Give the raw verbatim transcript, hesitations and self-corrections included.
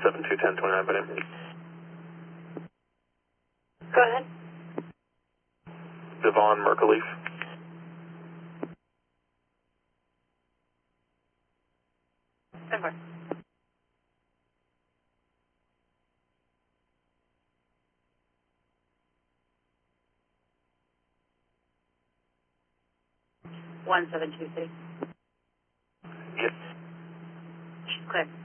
seven two ten twenty-nine by name. Go ahead. Devon Merkeleef. Over. one seven two three. Yes. Clear.